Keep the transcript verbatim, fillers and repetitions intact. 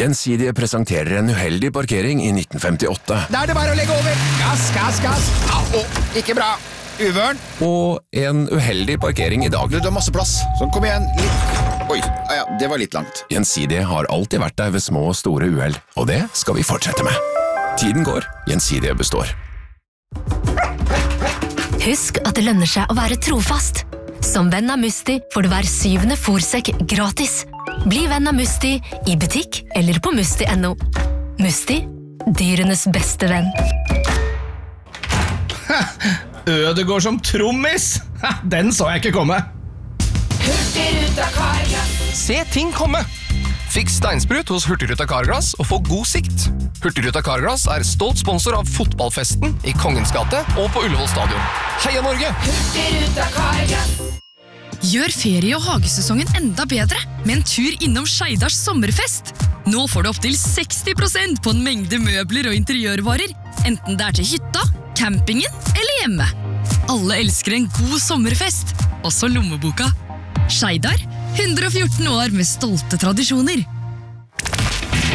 Gjensidige presenterer en uheldig parkering i nitten femtiåtte. Da er det bare å legge over. Gass, gass, gass. Au, ikke bra. Uvørn. Og en uheldig parkering i dag. Du, du har masse plass. Så kom igjen. Litt. Oi, ah, ja, det var litt langt. Gjensidige har alltid vært der ved små og store uheld, og det skal vi fortsette med. Tiden går, Gjensidige består. Husk at det lønner seg å være trofast. Som venn av Musti får du hver syvende fôrsekk gratis. Bli venn av Musti i butikk eller på musti punktum no. Musti, dyrenes beste venn. Ødegård som trommis! Den så jeg ikke komme. Hurtigruta Carglass. Se ting komme! Fiks steinsprut hos Hurtigruta Carglass og få god sikt. Hurtigruta Carglass er stolt sponsor av fotballfesten i Kongens gate og på Ullevål stadion. Heia Norge! Hurtigruta Carglass. Gjør ferie- og hagesesongen enda bedre med en tur innom Skeidars sommerfest. Nå får du opp til seksti prosent på en mengde møbler og interiørvarer, enten det er til hytta, campingen eller hjemme. Alle elsker en god sommerfest, også lommeboka. Skeidar, hundre og fjorten år med stolte tradisjoner.